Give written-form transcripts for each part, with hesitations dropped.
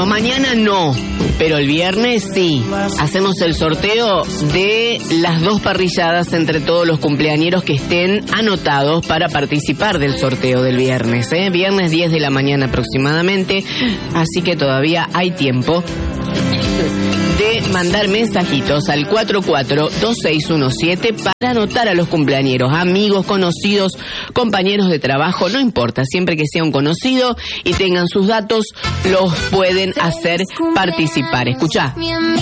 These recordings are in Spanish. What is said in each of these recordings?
Bueno, mañana no, pero el viernes sí. Hacemos el sorteo de las 2 parrilladas entre todos los cumpleañeros que estén anotados para participar del sorteo del viernes. Viernes 10 de la mañana aproximadamente, así que todavía hay tiempo de mandar mensajitos al 442617 para anotar a los cumpleañeros, amigos, conocidos, compañeros de trabajo, no importa, siempre que sea un conocido y tengan sus datos, los pueden hacer participar. Escuchá.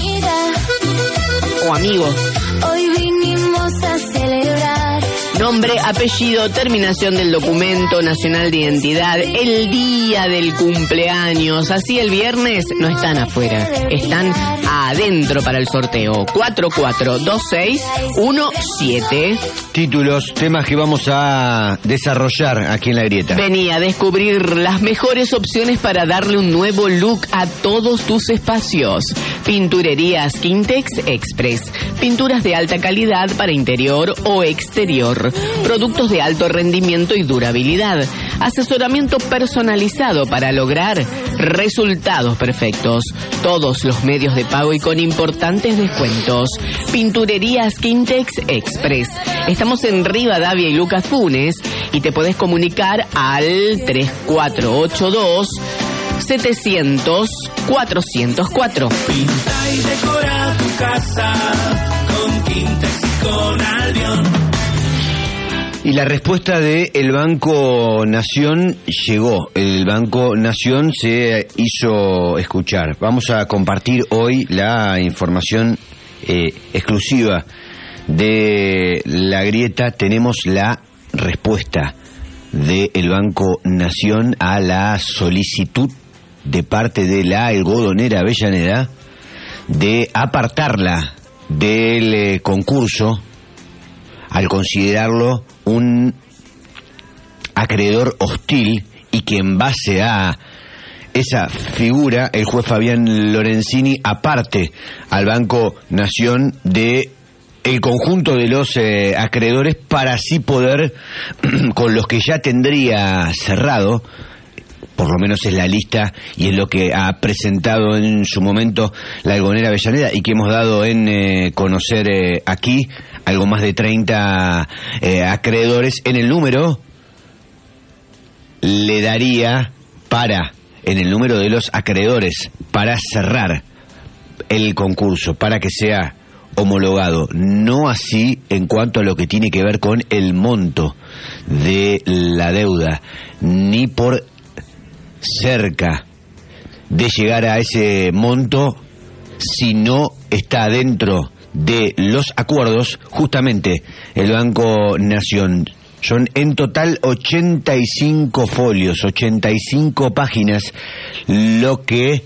O amigo. Hoy vinimos a celebrar. Nombre, apellido, terminación del documento nacional de identidad, el día del cumpleaños. Así el viernes no están afuera, están adentro para el sorteo. 442617. Títulos, temas que vamos a desarrollar aquí en La Grieta. Vení a descubrir las mejores opciones para darle un nuevo look a todos tus espacios. Pinturerías Quintex Express. Pinturas de alta calidad para interior o exterior. Productos de alto rendimiento y durabilidad. Asesoramiento personalizado para lograr resultados perfectos. Todos los medios de pago y con importantes descuentos. Pinturerías Quintex Express. Estamos en Rivadavia y Lucas Funes y te podés comunicar al 3482 700-404. Pinta y decora tu casa con Quintex y con Albion. Y la respuesta de el Banco Nación llegó. El Banco Nación se hizo escuchar. Vamos a compartir hoy la información exclusiva de La Grieta. Tenemos la respuesta del Banco Nación a la solicitud de parte de la algodonera Avellaneda de apartarla del concurso al considerarlo un acreedor hostil, y que en base a esa figura el juez Fabián Lorenzini aparte al Banco Nación de el conjunto de los acreedores para así poder, con los que ya tendría cerrado, por lo menos es la lista y es lo que ha presentado en su momento la algodonera Avellaneda y que hemos dado en conocer aquí, algo más de 30 acreedores en el número, le daría en el número de los acreedores para cerrar el concurso, para que sea homologado. No así en cuanto a lo que tiene que ver con el monto de la deuda, ni por cerca de llegar a ese monto si no está dentro de los acuerdos. Justamente el Banco Nación, son en total 85 folios, 85 páginas lo que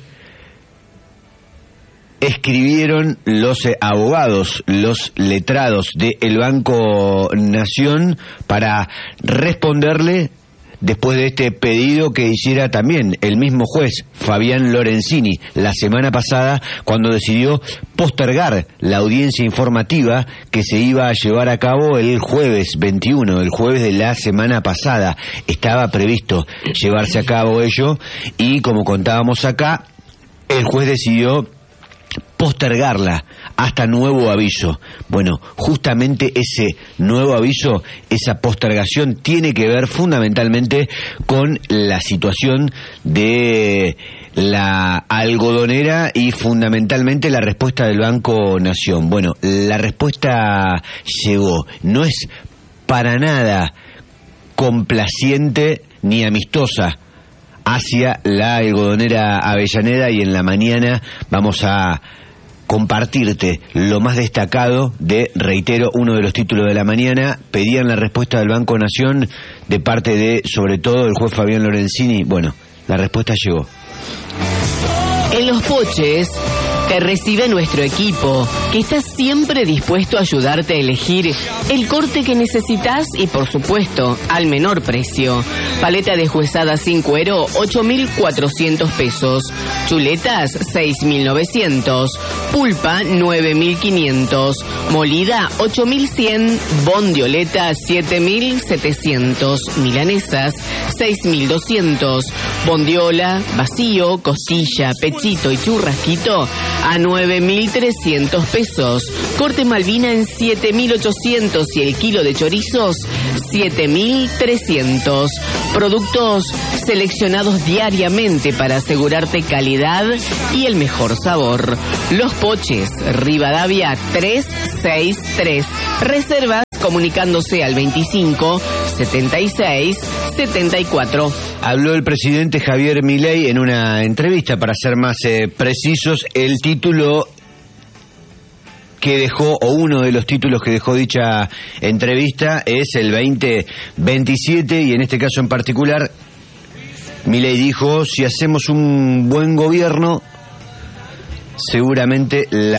escribieron los abogados, los letrados del Banco Nación para responderle después de este pedido que hiciera también el mismo juez Fabián Lorenzini la semana pasada, cuando decidió postergar la audiencia informativa que se iba a llevar a cabo el jueves 21, el jueves de la semana pasada. Estaba previsto llevarse a cabo ello y, como contábamos acá, el juez decidió postergarla hasta nuevo aviso. Bueno, justamente ese nuevo aviso, esa postergación tiene que ver fundamentalmente con la situación de la algodonera y fundamentalmente la respuesta del Banco Nación. Bueno, la respuesta llegó. No es para nada complaciente ni amistosa hacia la algodonera Avellaneda, y en la mañana vamos a compartirte lo más destacado de, reitero, uno de los títulos de la mañana. Pedían la respuesta del Banco Nación de parte de, sobre todo, el juez Fabián Lorenzini. Bueno, la respuesta llegó. En Los Poches Te recibe nuestro equipo, que está siempre dispuesto a ayudarte a elegir el corte que necesitas y, por supuesto, al menor precio. Paleta deshuesada sin cuero, 8.400 pesos. Chuletas, 6.900. Pulpa, 9.500. Molida, 8.100. Bondioleta, 7.700. Milanesas, 6.200. Bondiola, vacío, costilla, pechito y churrasquito a 9.300 pesos. Corte Malvina en 7.800 y el kilo de chorizos 7.300. Productos seleccionados diariamente para asegurarte calidad y el mejor sabor. Los Poches, Rivadavia 363. Reservas comunicándose al 25 76 74. Habló el presidente Javier Milei en una entrevista, para ser más precisos. El título que dejó, o uno de los títulos que dejó dicha entrevista, es el 2027, y en este caso en particular, Milei dijo: si hacemos un buen gobierno, seguramente la